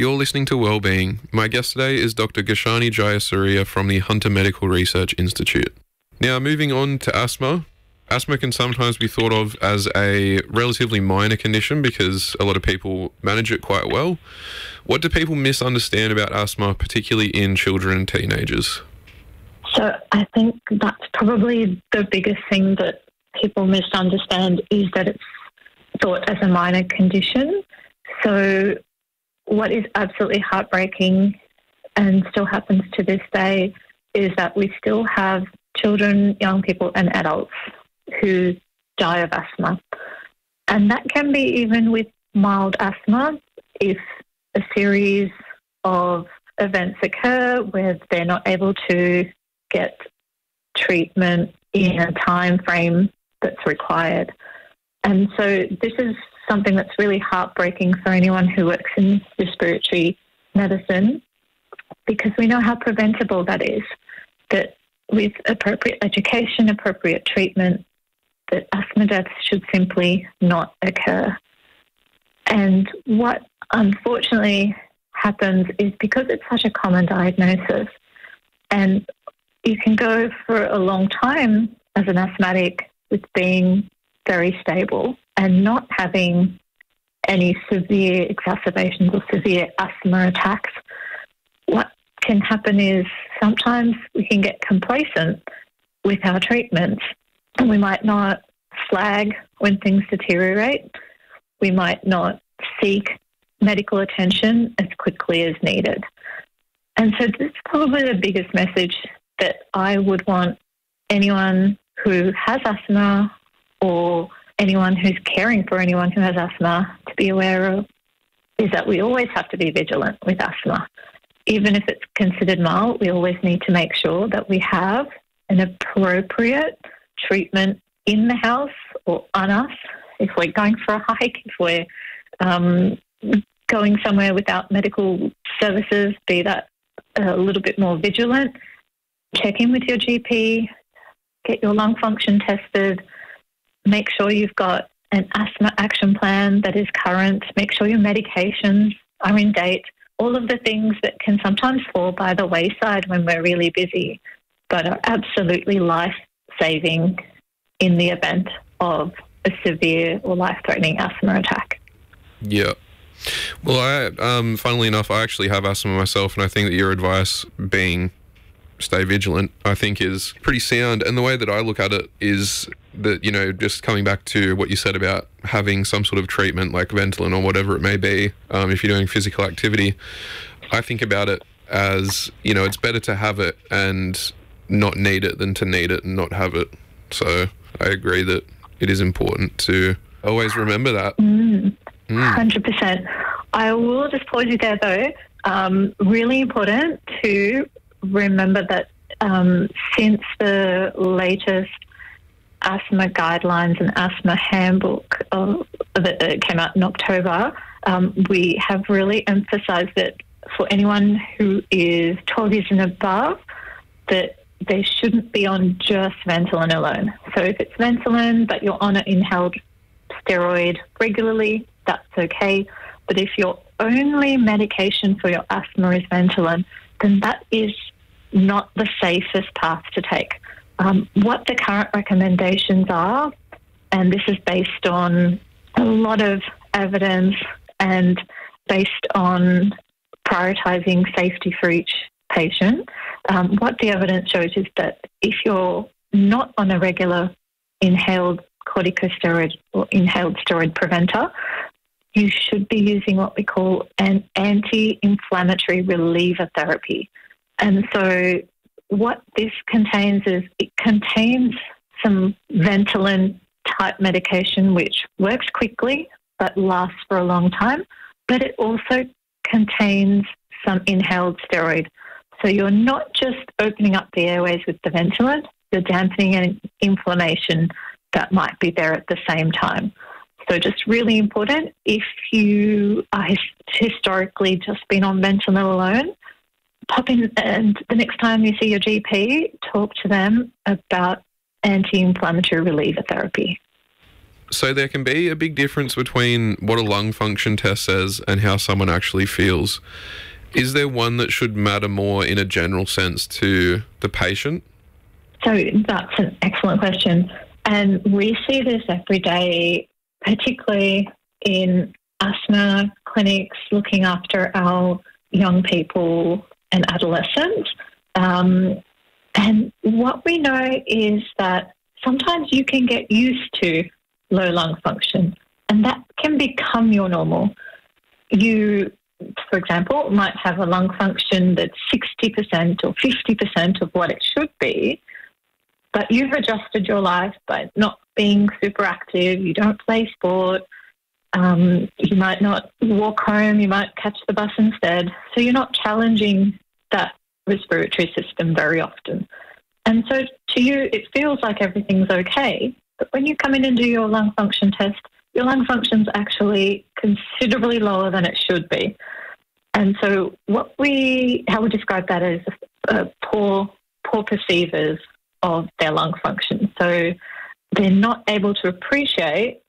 You're listening to Wellbeing. My guest today is Dr. Gashani Jayasuriya from the Hunter Medical Research Institute. Now, moving on to asthma. Asthma can sometimes be thought of as a relatively minor condition because a lot of people manage it quite well. What do people misunderstand about asthma, particularly in children and teenagers? So I think that's probably the biggest thing that people misunderstand, is that it's thought as a minor condition. So what is absolutely heartbreaking and still happens to this day is that we still have children, young people and adults who die of asthma. And that can be even with mild asthma if a series of events occur where they're not able to get treatment in a time frame that's required. And so this is something that's really heartbreaking for anyone who works in respiratory medicine, because we know how preventable that is, that with appropriate education, appropriate treatment, that asthma deaths should simply not occur. And what unfortunately happens is, because it's such a common diagnosis, and you can go for a long time as an asthmatic with being very stable and not having any severe exacerbations or severe asthma attacks. What can happen is sometimes we can get complacent with our treatments, and we might not flag when things deteriorate. We might not seek medical attention as quickly as needed. And so this is probably the biggest message that I would want anyone who has asthma, or anyone who's caring for anyone who has asthma, to be aware of, is that we always have to be vigilant with asthma. Even if it's considered mild, we always need to make sure that we have an appropriate treatment in the house or on us. If we're going for a hike, if we're going somewhere without medical services, be that a little bit more vigilant. Check in with your GP, get your lung function tested, make sure you've got an asthma action plan that is current, make sure your medications are in date, all of the things that can sometimes fall by the wayside when we're really busy, but are absolutely life-saving in the event of a severe or life-threatening asthma attack. Yeah. Well, funnily enough, I actually have asthma myself, and I think that your advice being stay vigilant, I think, is pretty sound. And the way that I look at it is that, just coming back to what you said about having some sort of treatment like Ventolin or whatever it may be, if you're doing physical activity, I think about it as, it's better to have it and not need it than to need it and not have it. So I agree that it is important to always remember that. 100%. I will just pause you there, though. Really important to remember that since the latest asthma guidelines and asthma handbook that came out in October, we have really emphasised that for anyone who is 12 years and above, that they shouldn't be on just Ventolin alone. So if it's Ventolin but you're on an inhaled steroid regularly, that's okay. But if your only medication for your asthma is Ventolin, then that is not the safest path to take. What the current recommendations are, and this is based on a lot of evidence and based on prioritising safety for each patient, what the evidence shows is that if you're not on a regular inhaled corticosteroid or inhaled steroid preventer, you should be using what we call an anti-inflammatory reliever therapy. And so what this contains is it contains some Ventolin-type medication which works quickly but lasts for a long time, but it also contains some inhaled steroid. So you're not just opening up the airways with the Ventolin, you're dampening an inflammation that might be there at the same time. So just really important, if you are historically just been on Ventolin alone, pop in and the next time you see your GP, talk to them about anti-inflammatory reliever therapy. So there can be a big difference between what a lung function test says and how someone actually feels. Is there one that should matter more in a general sense to the patient? So that's an excellent question. And we see this every day, particularly in asthma clinics looking after our young people and adolescents. And what we know is that sometimes you can get used to low lung function, and that can become your normal. You, for example, might have a lung function that's 60% or 50% of what it should be, but you've adjusted your life by not being super active, you don't play sport, you might not walk home, you might catch the bus instead. So you're not challenging that respiratory system very often. And so to you, it feels like everything's okay. But when you come in and do your lung function test, your lung function's actually considerably lower than it should be. And so how we describe that as poor perceivers of their lung function. So they're not able to appreciate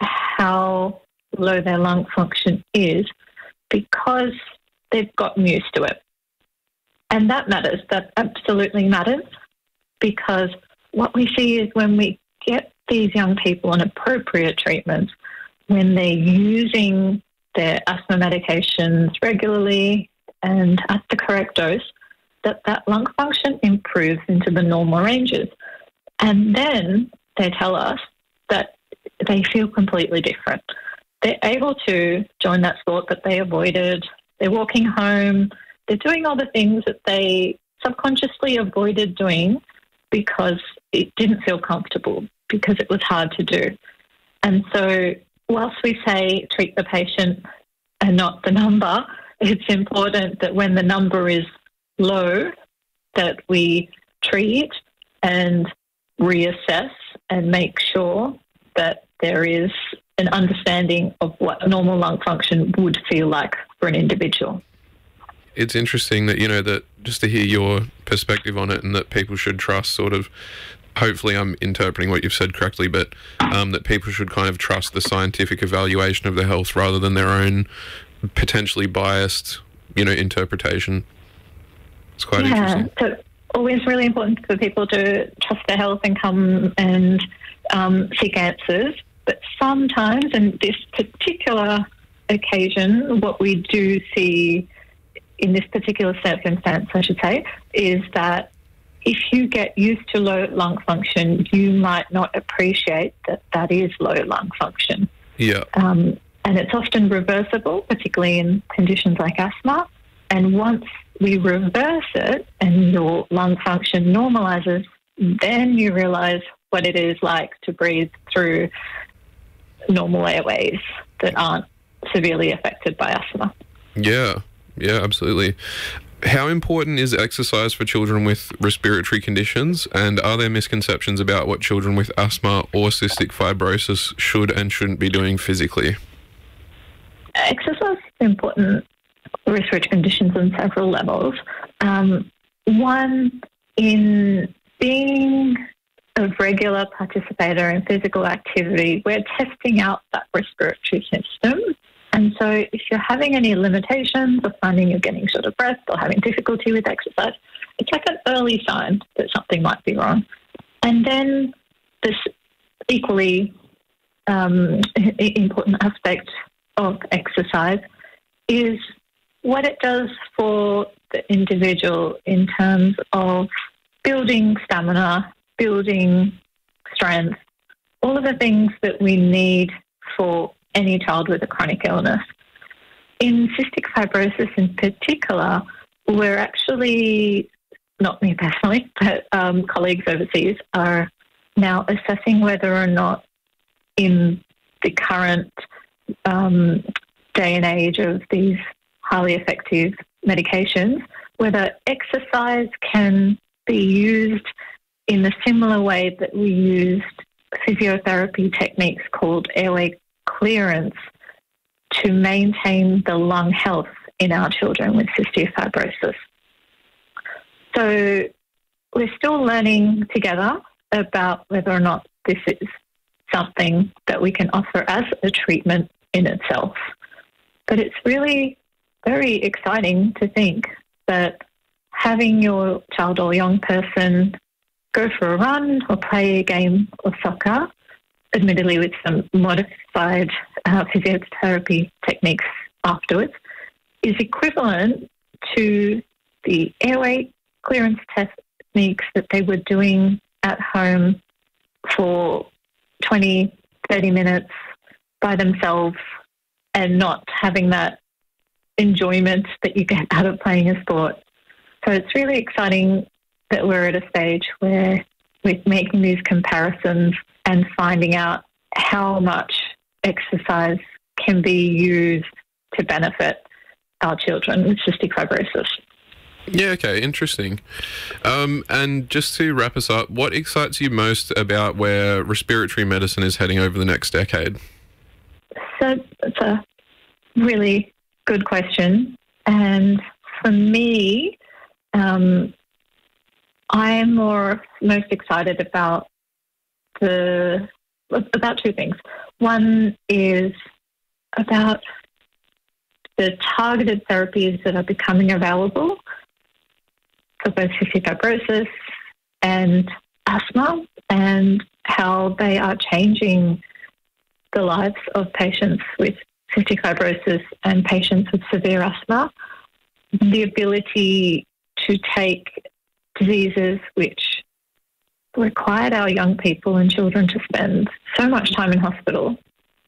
how low their lung function is because they've gotten used to it. And that matters. That absolutely matters, because what we see is when we get these young people on appropriate treatments, when they're using their asthma medications regularly and at the correct dose, that lung function improves into the normal ranges. And then they tell us that they feel completely different. They're able to join that sport that they avoided. They're walking home. They're doing all the things that they subconsciously avoided doing because it didn't feel comfortable, because it was hard to do. And so whilst we say treat the patient and not the number, it's important that when the number is low, that we treat and reassess and make sure that there is an understanding of what normal lung function would feel like for an individual. It's interesting that, that just to hear your perspective on it, and that people should trust sort of, hopefully I'm interpreting what you've said correctly, but that people should kind of trust the scientific evaluation of their health rather than their own potentially biased, interpretation. It's quite interesting. So always really important for people to trust their health and come and seek answers. But sometimes, in this particular occasion, what we do see in this particular circumstance, I should say, is that if you get used to low lung function, you might not appreciate that that is low lung function. Yeah. And it's often reversible, particularly in conditions like asthma. And once we reverse it and your lung function normalizes, then you realize what it is like to breathe through normal airways that aren't severely affected by asthma. Yeah, absolutely. How important is exercise for children with respiratory conditions, and are there misconceptions about what children with asthma or cystic fibrosis should and shouldn't be doing physically? Exercise is important for respiratory conditions on several levels. One, in being a regular participator in physical activity, we're testing out that respiratory system. And so if you're having any limitations or finding you're getting short of breath or having difficulty with exercise, it's like an early sign that something might be wrong. And then this equally important aspect of exercise is what it does for the individual in terms of building stamina, building strength, all of the things that we need for any child with a chronic illness. In cystic fibrosis in particular, we're actually, not me personally, but colleagues overseas are now assessing whether or not in the current day and age of these highly effective medications, whether exercise can be used in a similar way that we used physiotherapy techniques called airway clearance to maintain the lung health in our children with cystic fibrosis. So we're still learning together about whether or not this is something that we can offer as a treatment in itself. But it's really very exciting to think that having your child or young person go for a run or play a game of soccer, admittedly with some modified physiotherapy techniques afterwards, is equivalent to the airway clearance techniques that they were doing at home for 20, 30 minutes by themselves and not having that enjoyment that you get out of playing a sport. So it's really exciting that we're at a stage where we're making these comparisons and finding out how much exercise can be used to benefit our children with cystic fibrosis. Yeah, okay, interesting. And just to wrap us up, what excites you most about where respiratory medicine is heading over the next decade? So it's a really good question. And for me, I'm most excited about two things. One is about the targeted therapies that are becoming available for both cystic fibrosis and asthma, and how they are changing the lives of patients with cystic fibrosis and patients with severe asthma. The ability to take diseases which required our young people and children to spend so much time in hospital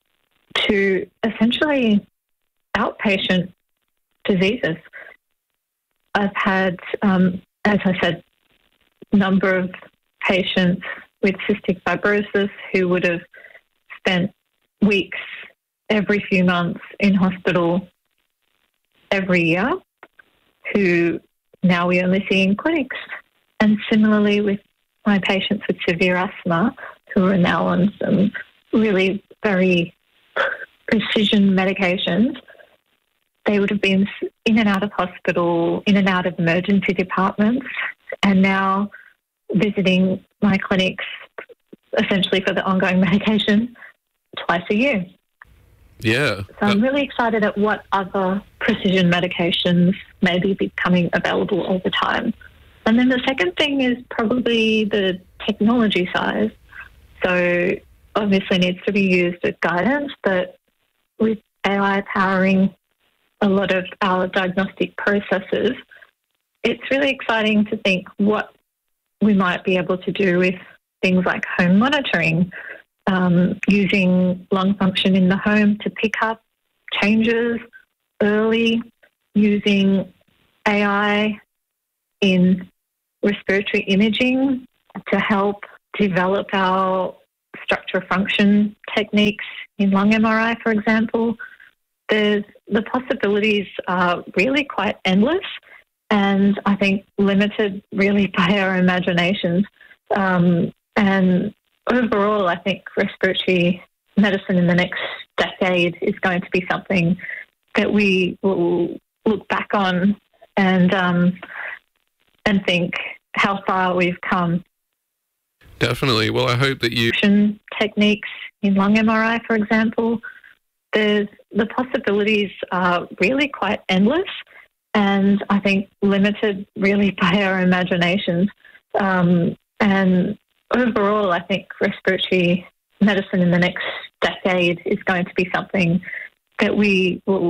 to essentially outpatient diseases. I've had, as I said, a number of patients with cystic fibrosis who would have spent weeks every few months in hospital every year, who now we only see in clinics. And similarly with my patients with severe asthma, who are now on some really very precision medications, they would have been in and out of hospital, in and out of emergency departments, and now visiting my clinics essentially for the ongoing medication twice a year. Yeah. So I'm really excited at what other precision medications may be becoming available over time. And then the second thing is probably the technology side. So obviously needs to be used with guidance, but with AI powering a lot of our diagnostic processes, it's really exciting to think what we might be able to do with things like home monitoring, using lung function in the home to pick up changes early, using AI in respiratory imaging to help develop our structure function techniques in lung MRI, for example. The possibilities are really quite endless, and I think limited really by our imaginations. And overall, I think respiratory medicine in the next decade is going to be something that we will look back on and think how far we've come. Definitely. Well, I hope that you... Techniques in lung MRI, for example, the possibilities are really quite endless, and I think limited really by our imaginations. And overall, I think respiratory medicine in the next decade is going to be something that we will